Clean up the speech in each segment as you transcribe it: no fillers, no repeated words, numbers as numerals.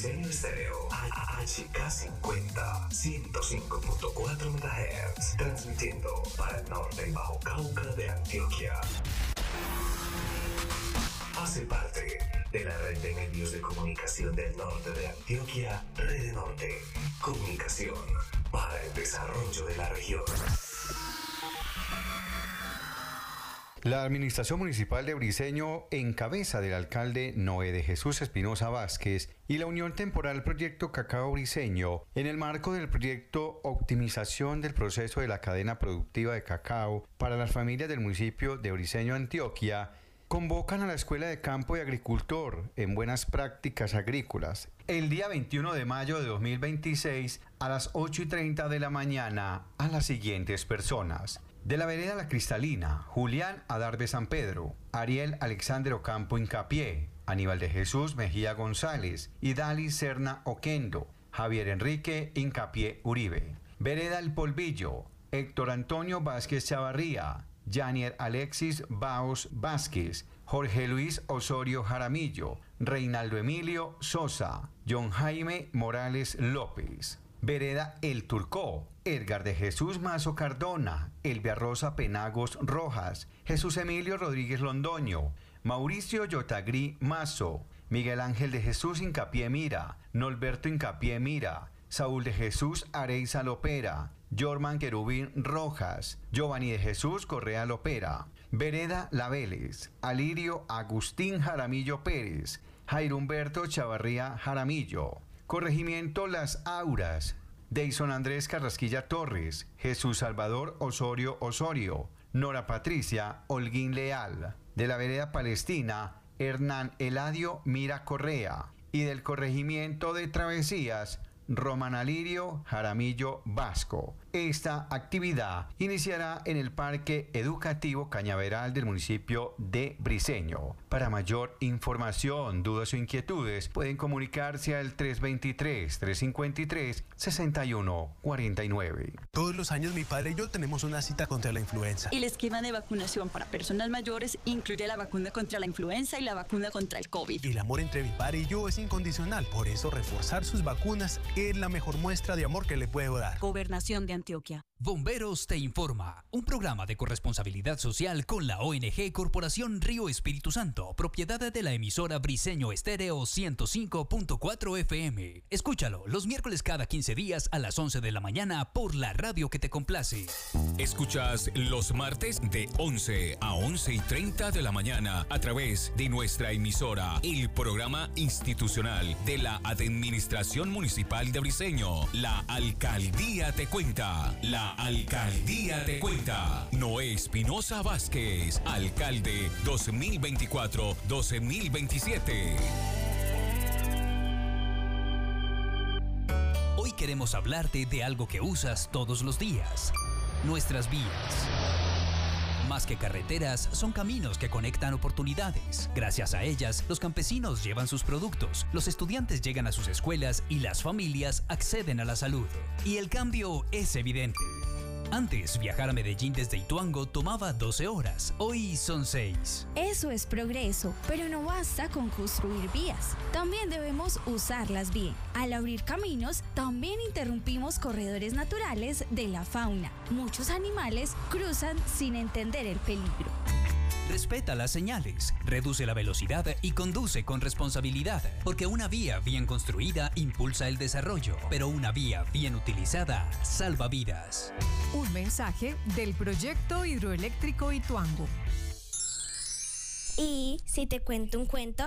Briseño Estéreo, HK50, 105.4 MHz, transmitiendo para el norte y Bajo Cauca de Antioquia. Hace parte de la red de medios de comunicación del norte de Antioquia, Red Norte, comunicación para el desarrollo de la región. La Administración Municipal de Briseño, en cabeza del alcalde Noé de Jesús Espinosa Vázquez, y la Unión Temporal Proyecto Cacao Briseño, en el marco del proyecto Optimización del proceso de la cadena productiva de cacao para las familias del municipio de Briseño, Antioquia, convocan a la Escuela de Campo y Agricultor en Buenas Prácticas Agrícolas el día 21 de mayo de 2026 a las 8:30 de la mañana a las siguientes personas. De la vereda La Cristalina, Julián Adarve San Pedro, Ariel Alexander Ocampo Incapié, Aníbal de Jesús Mejía González, Idali Serna Oquendo, Javier Enrique Incapié Uribe. Vereda El Polvillo, Héctor Antonio Vázquez Chavarría, Janier Alexis Baos Vázquez, Jorge Luis Osorio Jaramillo, Reinaldo Emilio Sosa, John Jaime Morales López. Vereda El Turcó, Edgar de Jesús Mazo Cardona, Elvia Rosa Penagos Rojas, Jesús Emilio Rodríguez Londoño, Mauricio Yotagrí Mazo, Miguel Ángel de Jesús Incapié Mira, Norberto Incapié Mira, Saúl de Jesús Areiza Lopera, Jorman Querubín Rojas, Giovanni de Jesús Correa Lopera, Vereda La Vélez, Alirio Agustín Jaramillo Pérez, Jairo Humberto Chavarría Jaramillo. Corregimiento Las Auras, Deison Andrés Carrasquilla Torres, Jesús Salvador Osorio Osorio, Nora Patricia Holguín Leal. De la vereda Palestina, Hernán Eladio Mira Correa. Y del corregimiento de Travesías, Román Alirio Jaramillo Vasco. Esta actividad iniciará en el Parque Educativo Cañaveral del municipio de Briseño. Para mayor información, dudas o inquietudes, pueden comunicarse al 323-353-6149. Todos los años mi padre y yo tenemos una cita contra la influenza. Y el esquema de vacunación para personas mayores incluye la vacuna contra la influenza y la vacuna contra el COVID. El amor entre mi padre y yo es incondicional, por eso reforzar sus vacunas es la mejor muestra de amor que le puedo dar. Gobernación de Antioquia. Bomberos te informa, un programa de corresponsabilidad social con la ONG Corporación Río Espíritu Santo, propiedad de la emisora Briseño Estéreo 105.4 FM. Escúchalo los miércoles cada 15 días a las 11 de la mañana por la radio que te complace. Escuchas los martes de 11 a 11:30 de la mañana a través de nuestra emisora, el programa institucional de la Administración Municipal de Briseño. La Alcaldía te cuenta. La Alcaldía te cuenta. Noé Espinosa Vázquez, alcalde 2024-2027. Hoy queremos hablarte de algo que usas todos los días: nuestras vías. Más que carreteras, son caminos que conectan oportunidades. Gracias a ellas, los campesinos llevan sus productos, los estudiantes llegan a sus escuelas y las familias acceden a la salud. Y el cambio es evidente. Antes, viajar a Medellín desde Ituango tomaba 12 horas, hoy son 6. Eso es progreso, pero no basta con construir vías. También debemos usarlas bien. Al abrir caminos, también interrumpimos corredores naturales de la fauna. Muchos animales cruzan sin entender el peligro. Respeta las señales, reduce la velocidad y conduce con responsabilidad, porque una vía bien construida impulsa el desarrollo, pero una vía bien utilizada salva vidas. Un mensaje del proyecto hidroeléctrico Ituango. ¿Y si te cuento un cuento?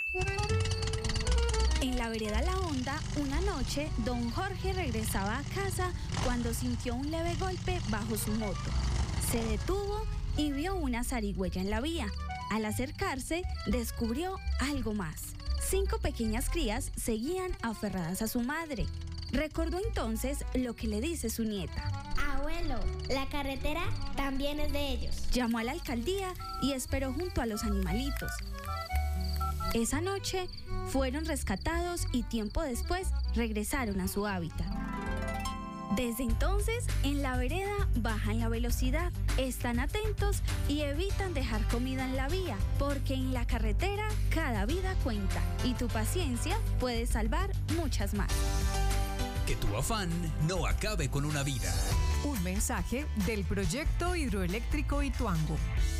En la vereda La Honda, una noche, don Jorge regresaba a casa cuando sintió un leve golpe bajo su moto. Se detuvo y vio una zarigüeya en la vía. Al acercarse, descubrió algo más. 5 pequeñas crías seguían aferradas a su madre. Recordó entonces lo que le dice su nieta. Abuelo, la carretera también es de ellos. Llamó a la alcaldía y esperó junto a los animalitos. Esa noche fueron rescatados y tiempo después regresaron a su hábitat. Desde entonces, en la vereda bajan la velocidad, están atentos y evitan dejar comida en la vía, porque en la carretera cada vida cuenta y tu paciencia puede salvar muchas más. Que tu afán no acabe con una vida. Un mensaje del Proyecto Hidroeléctrico Ituango.